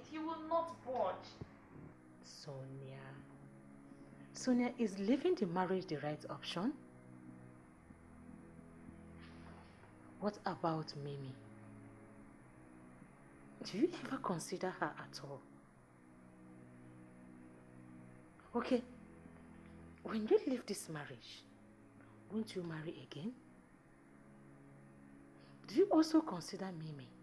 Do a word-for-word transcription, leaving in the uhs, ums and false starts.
He will not budge. Sonia. Sonia, is leaving the marriage the right option? What about Mimi? Do you ever consider her at all? Okay, when you leave this marriage, won't you marry again? Do you also consider Mimi?